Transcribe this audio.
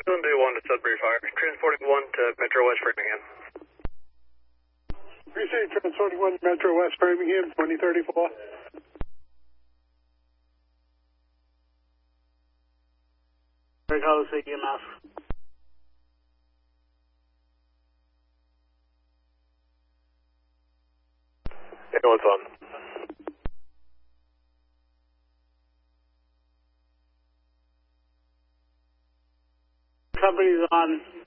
Dylan Day 1 to Sudbury Fire. Transporting 1 to Metro West Framingham. Appreciate transporting 1 to Metro West Framingham, 2034. Very close to EMS. Anyone's on. Company's on.